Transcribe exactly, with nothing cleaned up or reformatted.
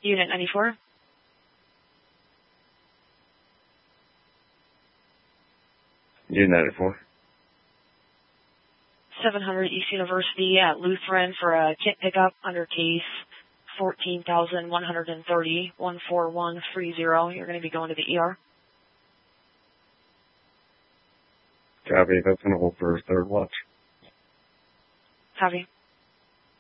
Unit ninety-four. Unit ninety-four. seven hundred East University at Lutheran for a kit pickup under case fourteen thousand one hundred thirty, one four one three zero. You're going to be going to the E R. Copy. That's going to hold for third watch. Copy.